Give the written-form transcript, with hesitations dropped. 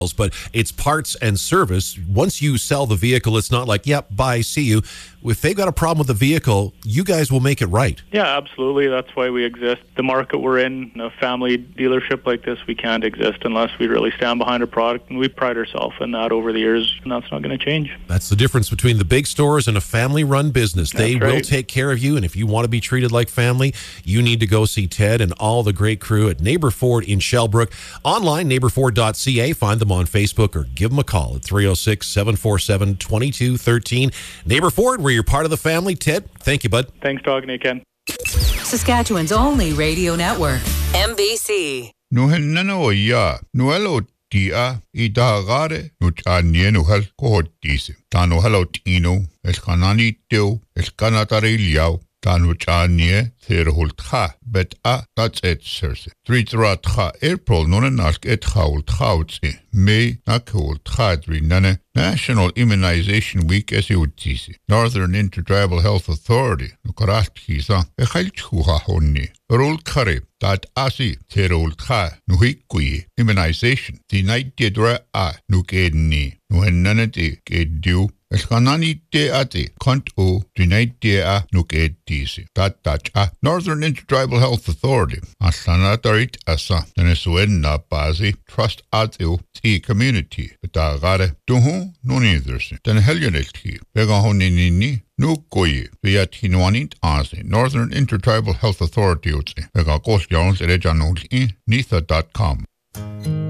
but it's parts and service. Once you sell the vehicle, it's not like, yep, bye, see you. If they've got a problem with the vehicle, you guys will make it right. Yeah, absolutely. That's why we exist. The market we're in, a family dealership like this, we can't exist unless we really stand behind our product, and we pride ourselves in that over the years, and that's not going to change. That's the difference between the big stores and a family-run business. They will take care of you, and if you want to be treated like family, you need to go see Ted and all the great crew at Neighbor Ford in Shellbrook. Online, neighborford.ca. Find them on Facebook or give them a call at 306-747-2213. Neighbor Ford, we're you're part of the family. Ted, thank you, bud. Thanks, talking to you, Ken. Saskatchewan's only radio network, MBC. Nuhenano ya, nuelo dia, idagare, nutanye nuhel kohotise. Tano hello tino, eskanani teo, eskanatari liao. Tanu chanye therhultha, bet that's it, sirs. Tritratha April nonenask et haulthautse, May nakhulthadri nane National Immunization Week as you disi. Northern Intertribal Health Authority, Nukaratkiza, Ehalchuha honni. Rul kare, dat asi, therhultha, nuhikui, immunization. The night didra nukedni, nuhenanati gedu. Eskanani te ate, kont o, dinait te a nuket disi. Dat Northern Intertribal Health Authority, asanatarit asa, Venezuela bazi, trust ateo, ti community, betagare, duhu, non eitherse, den helionelti, vegahonini, nu koye, viat hinuanit aze, Northern Intertribal Health Authority, vega kosjons erejanol nitha.com.